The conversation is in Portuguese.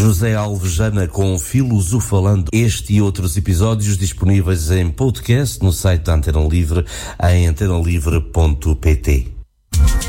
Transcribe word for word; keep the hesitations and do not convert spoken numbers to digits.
José Alvejana com Filosofalando. Este e outros episódios disponíveis em podcast no site da Antena Livre, em antena livre ponto pt.